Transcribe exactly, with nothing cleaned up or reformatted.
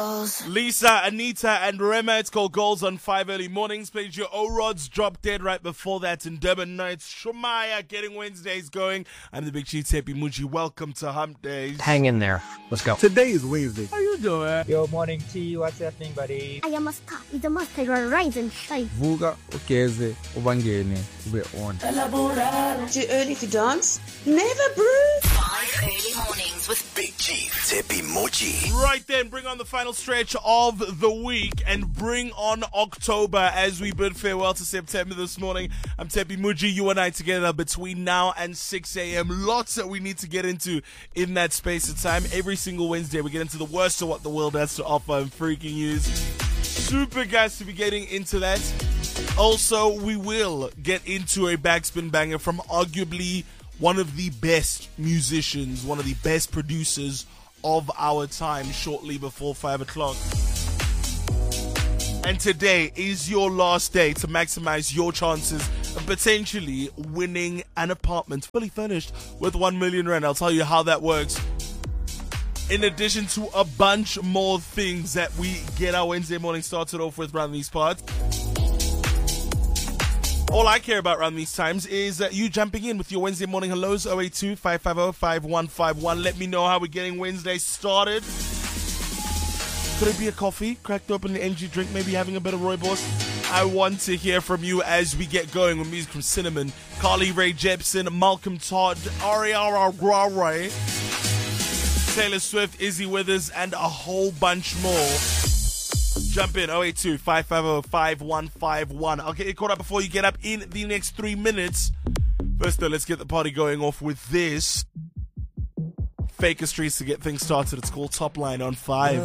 Lisa, Anita, and Rema. It's called Goals on five Early Mornings. Played your O-Rods, Drop Dead right before that in Durban Nights. Shumaya getting Wednesdays going. I'm the Big Chief, Tepi Muji. Welcome to Hump Days. Hang in there. Let's go. Today is Wednesday. How you doing? Yo, morning T. What's happening, buddy? I am a star. It's a must rise and shine. Vuga, ukeze, ubangene, ube on. Too early to dance? Never, bro. Five Early Mornings with Big Chief, Tepi Muji. Right then, bring on the final stretch of the week and bring on October as we bid farewell to September this morning. I'm Tepi Muji, you and I together between now and six a.m. Lots that we need to get into in that space of time. Every single Wednesday we get into the worst of what the world has to offer and freaking news. Super guys to be getting into that. Also, we will get into a backspin banger from arguably one of the best musicians, one of the best producers of our time shortly before five o'clock. And today is your last day to maximize your chances of potentially winning an apartment fully furnished with one million rand. I'll tell you how that works. In addition to a bunch more things that we get our Wednesday morning started off with around these parts. All I care about around these times is uh, you jumping in with your Wednesday morning hellos. oh eight two, five five oh, five one five one. Let me know how we're getting Wednesday started. Could it be a coffee? Cracked open the energy drink, maybe having a bit of Rooibos? I want to hear from you as we get going with music from Cinnamon, Carly Rae Jepsen, Malcolm Todd, Ariana Grande, Taylor Swift, Izzy Withers, and a whole bunch more. Jump in, oh eight two, five five oh, five one five one. I'll get you caught up before you get up in the next three minutes. First though, let's get the party going off with this. Faker Streets to get things started. It's called Top Line on five.